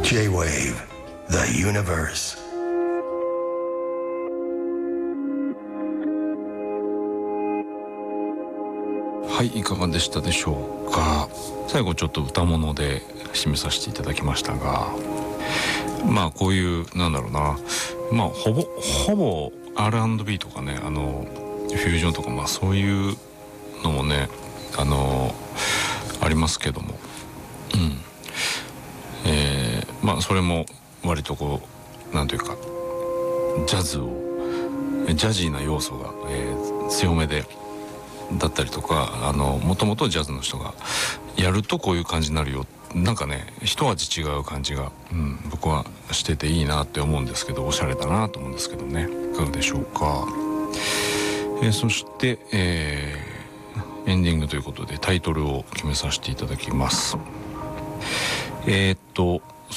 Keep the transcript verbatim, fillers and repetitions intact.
J-Wave The Universe。 はい、いかがでしたでしょうか。最後ちょっと歌物で締めさせていただきましたが、まあこういうなんだろうな、まあほぼほぼ アールアンドビー とかね、あのフュージョンとか、まあそういうのもね、あのありますけども、うん、えー、まあそれも割とこうなんというかジャズをジャジーな要素が、えー、強めでだったりとか、あのもともとジャズの人がやるとこういう感じになるよ、なんかね一味違う感じが、うん、僕はしてていいなって思うんですけど、おしゃれだなと思うんですけどね、いかがでしょうか。えー、そして、えー、エンディングということでタイトルを決めさせていただきます。えー、っと